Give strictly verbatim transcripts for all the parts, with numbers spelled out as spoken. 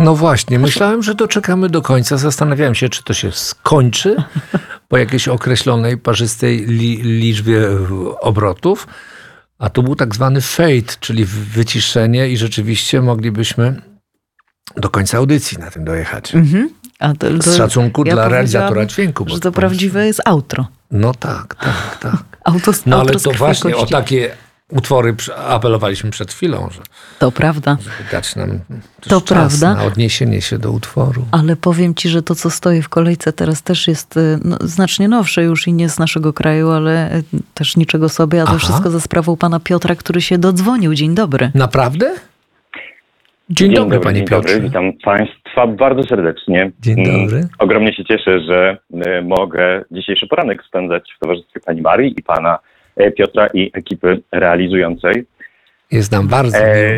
No właśnie, myślałem, że doczekamy do końca. Zastanawiałem się, czy to się skończy po jakiejś określonej parzystej li, liczbie obrotów. A to był tak zwany fade, czyli wyciszenie i rzeczywiście moglibyśmy do końca audycji na tym dojechać. Mhm. A to, to Z szacunku ja dla realizatora dźwięku. Że to prawdziwe jest outro. No tak, tak, tak. Auto, no ale outro to właśnie o takie utwory apelowaliśmy przed chwilą, że to prawda. Żeby dać nam to czas prawda. na odniesienie się do utworu. Ale powiem ci, że to, co stoi w kolejce teraz też jest no, znacznie nowsze już i nie z naszego kraju, ale też niczego sobie, a to Aha. wszystko za sprawą pana Piotra, który się dodzwonił. Dzień dobry. Naprawdę? Dzień, Dzień dobry, dobry, panie dzień Piotrze. Dobry. Witam państwa bardzo serdecznie. Dzień dobry. Ogromnie się cieszę, że mogę dzisiejszy poranek spędzać w towarzystwie pani Marii i pana Piotra i ekipy realizującej. Jest nam bardzo e...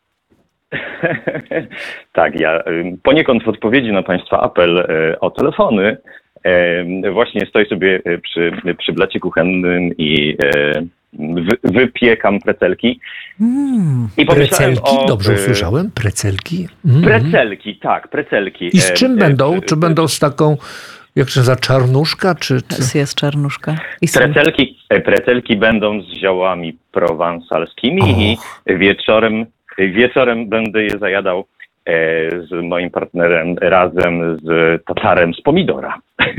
Tak, ja poniekąd w odpowiedzi na państwa apel o telefony właśnie stoję sobie przy, przy blacie kuchennym i wy, wypiekam precelki. Mm, I precelki? O, Dobrze usłyszałem? Precelki? Mm. Precelki, tak, precelki. I z czym e, będą? E, czy będą z taką, jak się nazywa, czarnuszka? Czy, czy... Jest czarnuszka. I precelki, precelki będą z ziołami prowansalskimi Och. i wieczorem, wieczorem będę je zajadał z moim partnerem razem z tatarem z pomidora.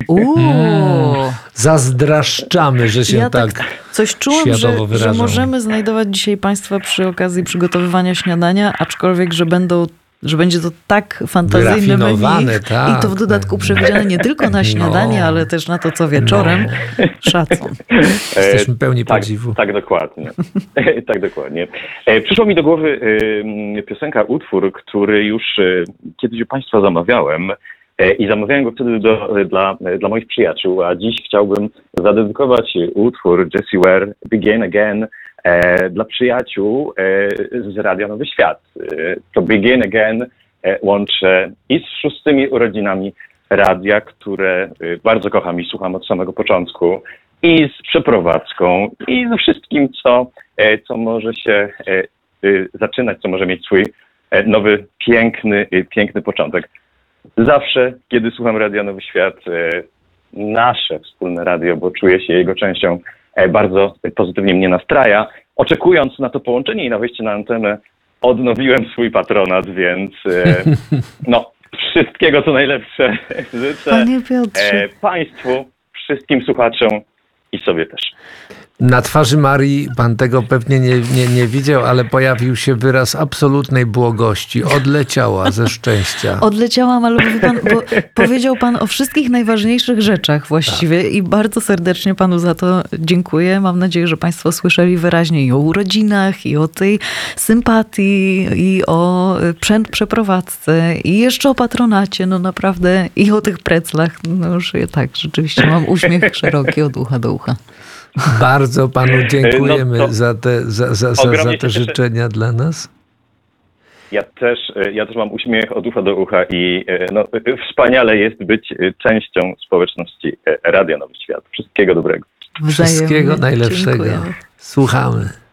Uuu. Zazdraszczamy, że się ja tak, tak coś czułam, że, że możemy znajdować dzisiaj państwa przy okazji przygotowywania śniadania, aczkolwiek, że będą że będzie to tak fantazyjne menu tak. i to w dodatku przewidziane nie tylko na śniadanie, no. ale też na to, co wieczorem. No. Szacun. Jesteśmy pełni tak, podziwu. Tak, dokładnie. tak, dokładnie. Przyszło mi do głowy piosenka, utwór, który już kiedyś u państwa zamawiałem i zamawiałem go wtedy do, dla, dla moich przyjaciół, a dziś chciałbym zadedykować utwór Jessie Ware, Begin Again, E, dla przyjaciół e, z Radia Nowy Świat. E, to Begin Again e, łączę i z szóstymi urodzinami radia, które e, bardzo kocham i słucham od samego początku, i z przeprowadzką, i ze wszystkim, co, e, co może się e, e, zaczynać, co może mieć swój e, nowy, piękny, e, piękny początek. Zawsze, kiedy słucham Radia Nowy Świat, e, nasze wspólne radio, bo czuję się jego częścią, bardzo pozytywnie mnie nastraja. Oczekując na to połączenie i na wejście na antenę, odnowiłem swój patronat, więc no, wszystkiego co najlepsze życzę Panie Piotrze. państwu, wszystkim słuchaczom i sobie też. Na twarzy Marii pan tego pewnie nie, nie, nie widział, ale pojawił się wyraz absolutnej błogości. Odleciała ze szczęścia. Odleciałam, ale mówi pan, bo powiedział pan o wszystkich najważniejszych rzeczach właściwie tak. i bardzo serdecznie panu za to dziękuję. Mam nadzieję, że państwo słyszeli wyraźnie i o urodzinach, i o tej sympatii, i o przeprowadzce, i jeszcze o patronacie, no naprawdę, i o tych preclach. No już tak, rzeczywiście mam uśmiech szeroki od ucha do ucha. Bardzo panu dziękujemy no za te, za, za, za, za te życzenia dla nas. Ja też, ja też mam uśmiech od ucha do ucha i no, wspaniale jest być częścią społeczności Radia Nowy Świat. Wszystkiego dobrego. Wzajemnie. Wszystkiego najlepszego. Dziękujemy. Słuchamy.